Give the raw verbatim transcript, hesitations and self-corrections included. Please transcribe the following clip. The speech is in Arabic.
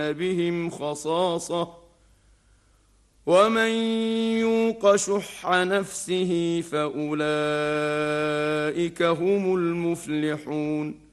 بهم خصاصة ومن يوق شح نفسه فأولئك هم المفلحون